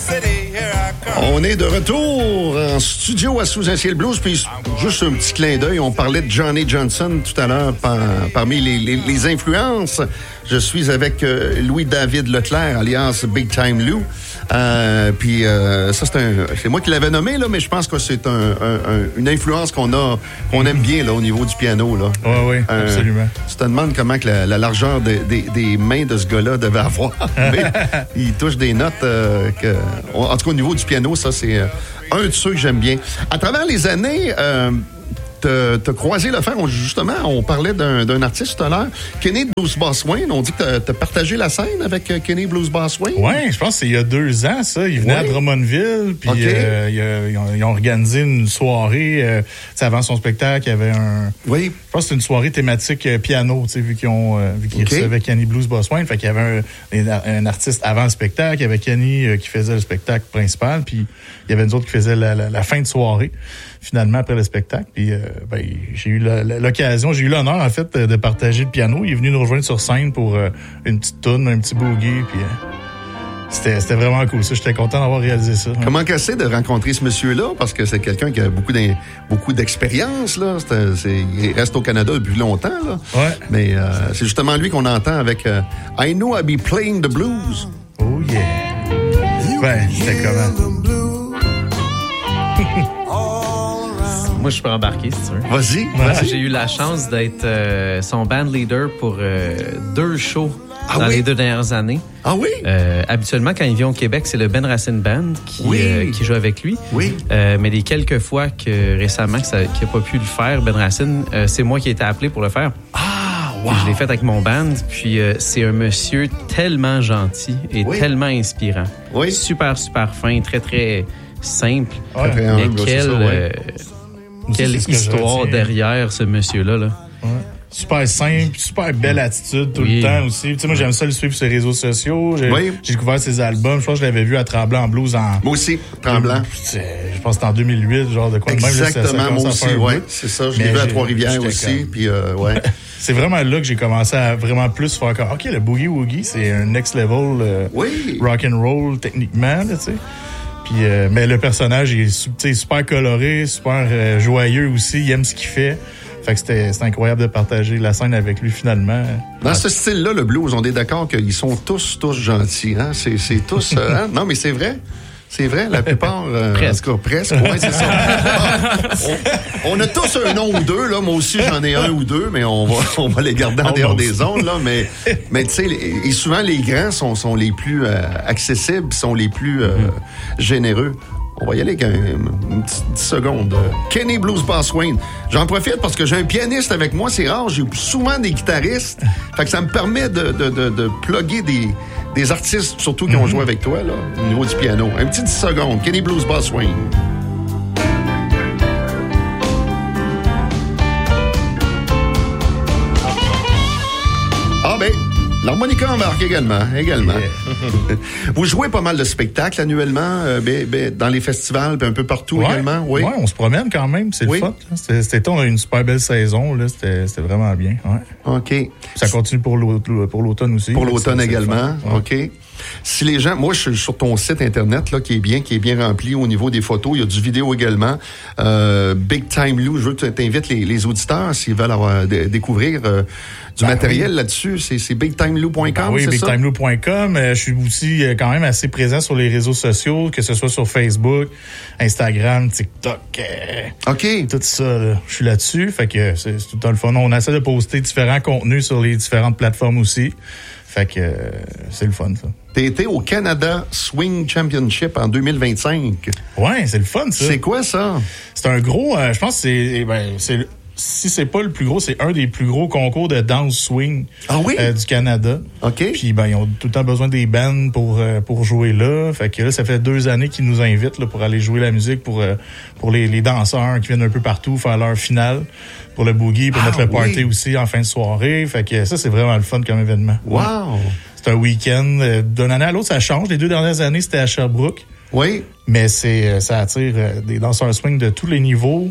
On est de retour en studio à Sous un ciel blues, puis juste un petit clin d'œil, on parlait de Johnny Johnson tout à l'heure parmi les influences. Je suis avec Louis-David Leclerc, alias Big Time Lou. Puis ça, c'est moi qui l'avais nommé, là, mais je pense que c'est une influence qu'on aime bien là, au niveau du piano. Là. Oui, absolument. Tu te demandes comment que la largeur des mains de ce gars-là devait avoir. Mais il touche des notes en tout cas, au niveau du piano, ça, c'est un de ceux que j'aime bien. À travers les années... T'as croisé le fer. Justement, on parlait d'un artiste tout à l'heure, Kenny Blues Boss Wayne. On dit que t'as partagé la scène avec Kenny Blues Boss Wayne. Oui, je pense que c'est il y a 2 ans, ça. Il venait à Drummondville, puis ils ont organisé une soirée. Avant son spectacle, il y avait Oui. Je pense que c'était une soirée thématique piano, vu qu'ils recevaient Kenny Blues Boss Wayne. Fait qu'il y avait un artiste avant le spectacle. Il y avait Kenny qui faisait le spectacle principal, puis il y avait nous autres qui faisaient la fin de soirée. Finalement, après le spectacle, puis j'ai eu l'occasion, j'ai eu l'honneur, en fait, de partager le piano. Il est venu nous rejoindre sur scène pour une petite toune, un petit boogie, puis c'était vraiment cool. Ça, j'étais content d'avoir réalisé ça. Comment c'est de rencontrer ce monsieur-là? Parce que c'est quelqu'un qui a beaucoup d'expérience, là. Il reste au Canada depuis longtemps, là. Ouais. Mais c'est justement lui qu'on entend avec I Know I Be Playing the Blues. Oh yeah! C'était comment? Moi, je peux embarquer, si tu veux. Vas-y. J'ai eu la chance d'être son band leader pour 2 shows dans les 2 dernières années. Ah oui? Habituellement, quand il vient au Québec, c'est le Ben Racine Band qui joue avec lui. Oui. Mais les quelques fois récemment qu'il n'a pas pu le faire, Ben Racine, c'est moi qui ai été appelé pour le faire. Ah, wow! Je l'ai fait avec mon band, puis c'est un monsieur tellement gentil et tellement inspirant. Oui. Super, super fin, très, très simple. Ouais. Mais quelle histoire derrière ce monsieur-là, là. Ouais. Super simple, super belle attitude tout le temps aussi. Tu sais, moi, j'aime ça le suivre sur les réseaux sociaux. J'ai découvert ses albums. Je pense que je l'avais vu à Tremblant en blues Moi aussi, Tremblant. Je pense que c'était en 2008, genre de quoi de même. Exactement, moi aussi, c'est ça. Je l'ai vu à Trois-Rivières aussi, puis C'est vraiment là que j'ai commencé à vraiment plus faire comme, OK, le Boogie Woogie, c'est un next level rock and roll techniquement, tu sais. Puis, mais le personnage est super coloré, super joyeux aussi. Il aime ce qu'il fait. Fait que c'était incroyable de partager la scène avec lui finalement. Dans ce style-là, le blues, on est d'accord qu'ils sont tous gentils. Hein? C'est tous... hein? Non, mais c'est vrai. C'est vrai, la plupart... presque. En tout cas, presque, ouais, c'est ça. On a tous un nom ou deux, là. Moi aussi, j'en ai un ou deux, mais on va les garder en dehors des ondes, là. Mais tu sais, et souvent, les grands sont les plus accessibles, sont les plus généreux. On va y aller avec une petite 10 secondes. Kenny Blues Boss Wayne. J'en profite parce que j'ai un pianiste avec moi. C'est rare, j'ai souvent des guitaristes. Fait que ça me permet de plugger des artistes, surtout qui ont joué avec toi, là, au niveau du piano. Un petit 10 secondes. Kenny Blues Boss Wayne. Ah ben... L'harmonica embarque également. Yeah. Vous jouez pas mal de spectacles annuellement dans les festivals puis un peu partout également. Oui, on se promène quand même, c'est le fun. On a eu une super belle saison, là, c'était vraiment bien. Ouais. OK. Ça continue pour l'automne aussi. Pour l'automne également. OK. Si les gens, moi je suis sur ton site internet là qui est bien rempli au niveau des photos, il y a du vidéo également. Big Time Lou, je veux que tu invites les auditeurs s'ils veulent découvrir du matériel là-dessus, c'est bigtimelou.com, oui, c'est ça? bigtimelou.com. Je suis aussi quand même assez présent sur les réseaux sociaux, que ce soit sur Facebook, Instagram, TikTok. OK. Tout ça, là, je suis là-dessus. Fait que c'est tout le temps le fun. On essaie de poster différents contenus sur les différentes plateformes aussi. Fait que c'est le fun, ça. T'as été au Canada Swing Championship en 2025. Ouais, c'est le fun, ça. C'est quoi, ça? C'est un gros... je pense que c'est si c'est pas le plus gros, c'est un des plus gros concours de danse swing du Canada. OK. Puis ils ont tout le temps besoin des bands pour jouer là. Fait que là, ça fait 2 années qu'ils nous invitent là, pour aller jouer la musique pour les danseurs qui viennent un peu partout faire leur finale pour le boogie, pour mettre le party aussi en fin de soirée. Fait que ça, c'est vraiment le fun comme événement. Wow! C'est un week-end. D'une année à l'autre, ça change. Les 2 dernières années, c'était à Sherbrooke. Oui. Mais ça attire des danseurs swing de tous les niveaux.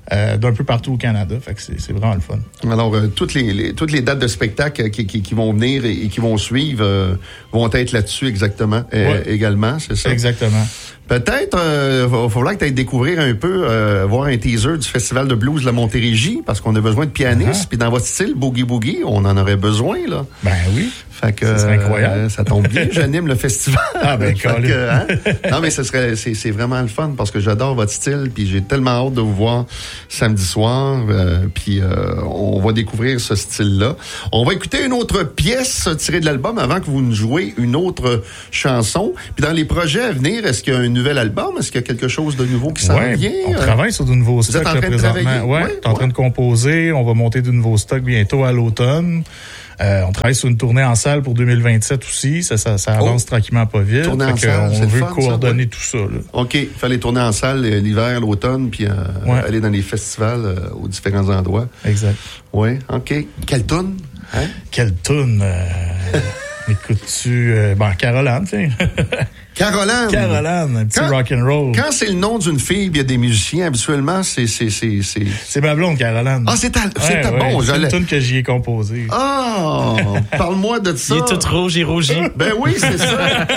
d'un peu partout au Canada. Fait que c'est vraiment le fun. Alors, toutes les dates de spectacle qui vont venir et qui vont suivre vont être là-dessus exactement également, c'est ça? Exactement. Peut-être, il faudra que tu ailles découvrir un peu, voir un teaser du Festival de blues de la Montérégie, parce qu'on a besoin de pianistes, puis dans votre style, Boogie Boogie, on en aurait besoin, là. Ben oui. Fait que, ça serait incroyable. Ça tombe bien, j'anime le festival. Ah ben, Non, mais c'est vraiment le fun, parce que j'adore votre style, puis j'ai tellement hâte de vous voir samedi soir, puis on va découvrir ce style-là. On va écouter une autre pièce tirée de l'album avant que vous nous jouiez une autre chanson. Puis dans les projets à venir, est-ce qu'il y a un nouvel album? Est-ce qu'il y a quelque chose de nouveau qui s'en vient? On travaille sur de nouveaux stocks présentement. Oui, on est en train de composer. On va monter de nouveaux stocks bientôt à l'automne. On travaille sur une tournée en salle pour 2027 aussi. Ça avance tranquillement pas vite. Tournée en salle, on veut coordonner tout ça. Là. OK. Il fallait tourner en salle l'hiver, l'automne, puis aller dans les festivals aux différents endroits. Exact. Oui, OK. Quelle toune? Hein? Quelle toune? Écoutes-tu... Caroline, tu sais. Caroline, un petit rock'n'roll. Quand c'est le nom d'une fille, il y a des musiciens, habituellement, c'est... C'est ma blonde, Caroline. Ah, c'est bon. C'est une tune que j'y ai composée. Ah, parle-moi de ça. Il est tout rouge, il rougit. Ben oui, c'est ça.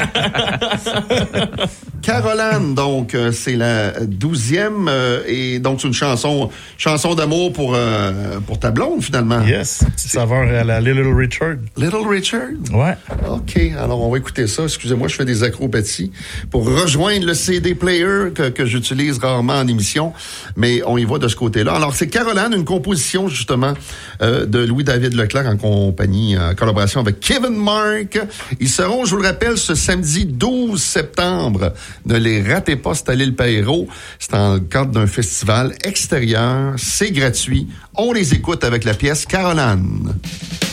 Caroline, donc, c'est la 12e, et donc c'est une chanson d'amour pour ta blonde, finalement. Yes, petite saveur à la Little Richard. Little Richard? Ouais. OK, alors on va écouter ça. Excusez-moi, je fais des acrobaties pour rejoindre le CD player que j'utilise rarement en émission, mais on y va de ce côté-là. Alors, c'est Caroline, une composition, justement, de Louis-David Leclerc en collaboration avec Kevin Mark. Ils seront, je vous le rappelle, ce samedi 12 septembre. Ne les ratez pas, c'est à l'île Perrot. C'est dans le cadre d'un festival extérieur. C'est gratuit. On les écoute avec la pièce Caroline.